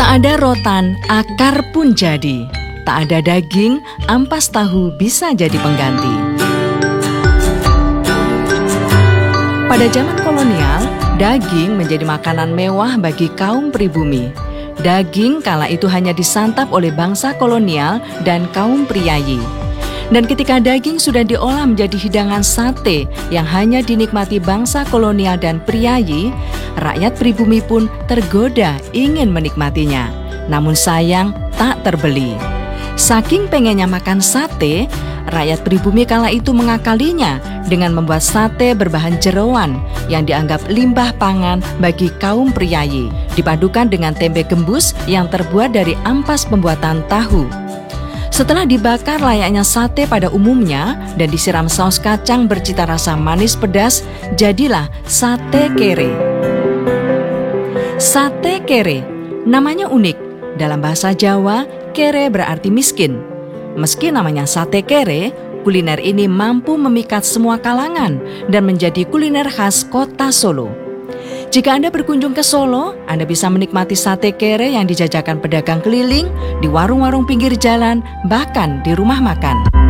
Tak ada rotan, akar pun jadi. Tak ada daging, ampas tahu bisa jadi pengganti. Pada zaman kolonial, daging menjadi makanan mewah bagi kaum pribumi. Daging kala itu hanya disantap oleh bangsa kolonial dan kaum priayi. Dan ketika daging sudah diolah menjadi hidangan sate yang hanya dinikmati bangsa kolonial dan priayi, rakyat pribumi pun tergoda ingin menikmatinya. Namun sayang tak terbeli. Saking pengennya makan sate, rakyat pribumi kala itu mengakalinya dengan membuat sate berbahan jeroan yang dianggap limbah pangan bagi kaum priayi, dipadukan dengan tempe gembus yang terbuat dari ampas pembuatan tahu. Setelah dibakar layaknya sate pada umumnya dan disiram saus kacang bercita rasa manis pedas, jadilah sate kere. Sate kere, namanya unik. Dalam bahasa Jawa, kere berarti miskin. Meski namanya sate kere, kuliner ini mampu memikat semua kalangan dan menjadi kuliner khas kota Solo. Jika Anda berkunjung ke Solo, Anda bisa menikmati sate kere yang dijajakan pedagang keliling, di warung-warung pinggir jalan, bahkan di rumah makan.